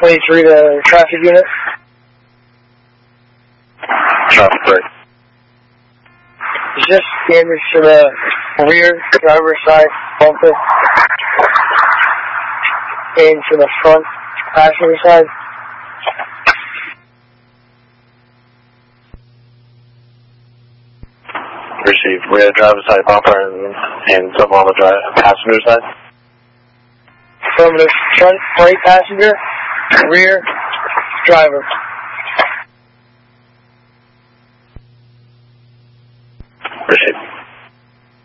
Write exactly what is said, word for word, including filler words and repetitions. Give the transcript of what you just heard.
twenty-three to traffic unit. Traffic three. It's just damage to the rear driver's side bumper and to the front passenger side. Received rear driver's side bumper and, and something on the dri- passenger side. Affirmative. Front right passenger, rear driver.